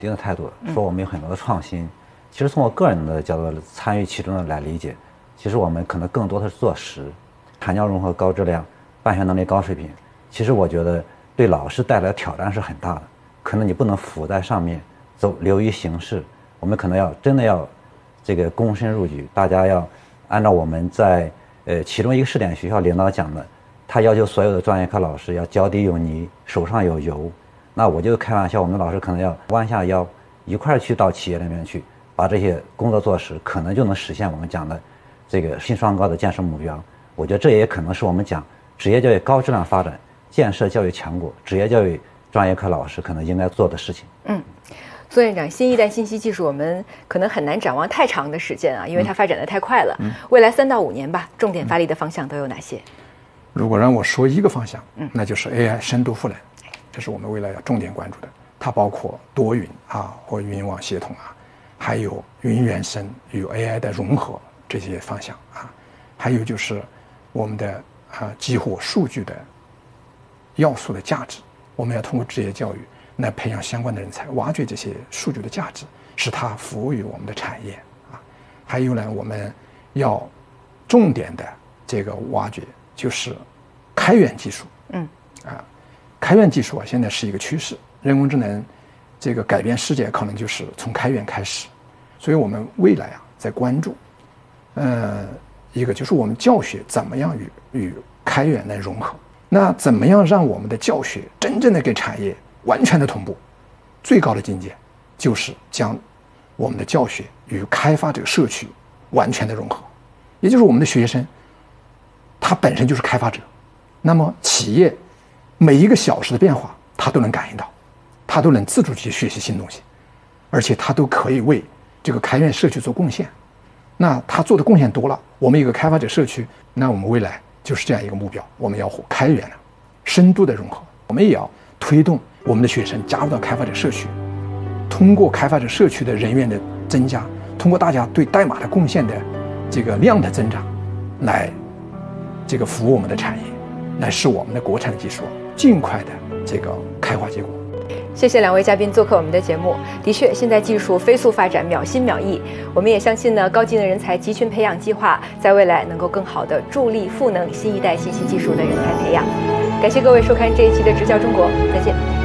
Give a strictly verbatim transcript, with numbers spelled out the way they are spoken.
定的态度，说我们有很多的创新。其实从我个人的角度参与其中的来理解，其实我们可能更多的是做实，产教融合高质量，办学能力高水平。其实我觉得对老师带来的挑战是很大的，可能你不能浮在上面走流于形式，我们可能要真的要这个躬身入局，大家要按照我们在呃其中一个试点学校领导讲的，他要求所有的专业课老师要脚底有泥，手上有油。那我就开玩笑，我们老师可能要弯下腰，一块儿去到企业里面去，把这些工作做实，可能就能实现我们讲的这个新双高的建设目标。我觉得这也可能是我们讲职业教育高质量发展、建设教育强国、职业教育专业课老师可能应该做的事情。 嗯。苏院长，新一代信息技术我们可能很难展望太长的时间啊，因为它发展的太快了。嗯、未来三到五年吧，重点发力的方向都有哪些？ 如果让我说一个方向，嗯，那就是 A I 深度赋能，这是我们未来要重点关注的。它包括多云啊或云网系统啊，还有云原生与 A I 的融合这些方向啊，还有就是我们的啊激活数据的要素的价值，我们要通过职业教育来培养相关的人才，挖掘这些数据的价值，使它服务于我们的产业啊。还有呢，我们要重点的这个挖掘就是开源技术，嗯，啊，开源技术啊，现在是一个趋势，人工智能这个改变世界可能就是从开源开始，所以我们未来啊在关注，呃，一个就是我们教学怎么样与与开源来融合，那怎么样让我们的教学真正的给产业完全的同步，最高的境界就是将我们的教学与开发者社区完全的融合，也就是我们的学生他本身就是开发者，那么企业每一个小时的变化他都能感应到，他都能自主去学习新东西，而且他都可以为这个开源社区做贡献。那他做的贡献多了，我们一个开发者社区，那我们未来就是这样一个目标，我们要和开源的深度的融合，我们也要推动我们的学生加入到开发者社区，通过开发者社区的人员的增加，通过大家对代码的贡献的这个量的增长，来这个服务我们的产业，来使我们的国产的技术尽快的这个开花结果。 谢谢两位嘉宾做客我们的节目。的确，现在技术飞速发展，秒新秒异。我们也相信呢，高技能人才集群培养计划在未来能够更好的助力赋能新一代信息技术的人才培养。感谢各位收看这一期的直教中国，再见。